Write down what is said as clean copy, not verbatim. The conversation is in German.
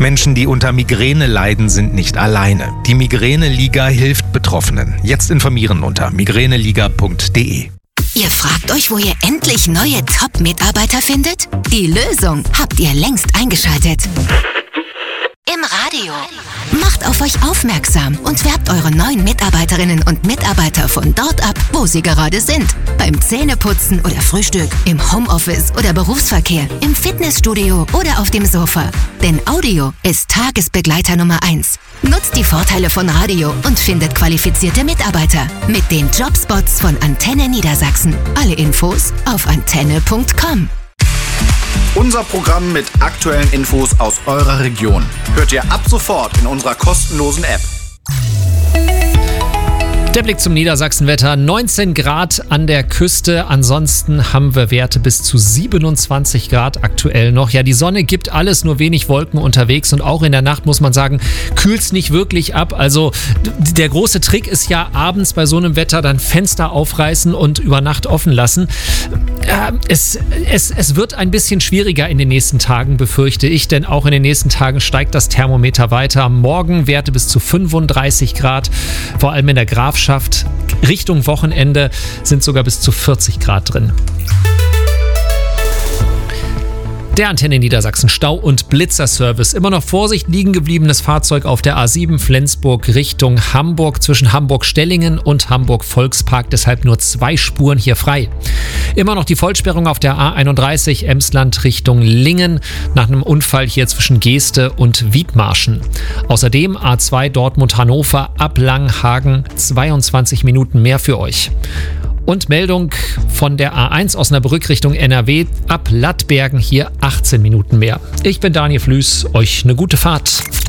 Menschen, die unter Migräne leiden, sind nicht alleine. Die Migräne-Liga hilft Betroffenen. Jetzt informieren unter migräneliga.de. Ihr fragt euch, wo ihr endlich neue Top-Mitarbeiter findet? Die Lösung habt ihr längst eingeschaltet. Im Radio. Macht auf euch aufmerksam und werbt eure neuen Mitarbeiterinnen und Mitarbeiter von dort ab, wo sie gerade sind. Beim Zähneputzen oder Frühstück, im Homeoffice oder Berufsverkehr, im Fitnessstudio oder auf dem Sofa. Denn Audio ist Tagesbegleiter Nummer 1. Nutzt die Vorteile von Radio und findet qualifizierte Mitarbeiter mit den Jobspots von Antenne Niedersachsen. Alle Infos auf antenne.com. Unser Programm mit aktuellen Infos aus eurer Region hört ihr ab sofort in unserer kostenlosen App. Der Blick zum Niedersachsenwetter, 19 Grad an der Küste, ansonsten haben wir Werte bis zu 27 Grad aktuell noch. Ja, die Sonne gibt alles, nur wenig Wolken unterwegs und auch in der Nacht, muss man sagen, kühlt es nicht wirklich ab. Also der große Trick ist ja abends bei so einem Wetter dann Fenster aufreißen und über Nacht offen lassen. Es wird ein bisschen schwieriger in den nächsten Tagen, befürchte ich, denn auch in den nächsten Tagen steigt das Thermometer weiter. Morgen Werte bis zu 35 Grad, vor allem in der Grafschaft. Richtung Wochenende sind sogar bis zu 40 Grad drin. Der Antenne Niedersachsen Stau- und Blitzerservice. Immer noch Vorsicht, liegen gebliebenes Fahrzeug auf der A7 Flensburg Richtung Hamburg zwischen Hamburg-Stellingen und Hamburg-Volkspark. Deshalb nur 2 Spuren hier frei. Immer noch die Vollsperrung auf der A31 Emsland Richtung Lingen nach einem Unfall hier zwischen Geeste und Wiedmarschen. Außerdem A2 Dortmund-Hannover ab Langhagen 22 Minuten mehr für euch. Und Meldung von der A1 Osnabrück Richtung NRW ab Lattbergen hier 18 Minuten mehr. Ich bin Daniel Flüß, euch eine gute Fahrt.